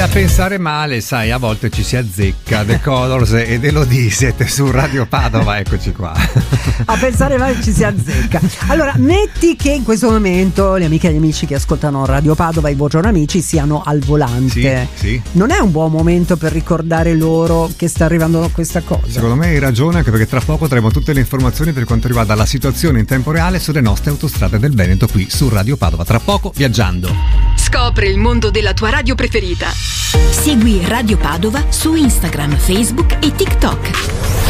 a pensare male, sai, a volte ci si azzecca. The Colors ed Elodie, siete su Radio Padova, eccoci qua. A pensare male ci si azzecca. Allora, metti che in questo momento le amiche e gli amici che ascoltano Radio Padova, i Buongiorno Amici, siano al volante. Sì. Non è un buon momento per ricordare loro che sta arrivando questa cosa? Secondo me hai ragione, anche perché tra poco avremo tutte le informazioni per quanto riguarda la situazione in tempo reale sulle nostre autostrade del Veneto qui su Radio Padova. Tra poco viaggiando. Scopri il mondo della tua radio preferita. Segui Radio Padova su Instagram, Facebook e TikTok.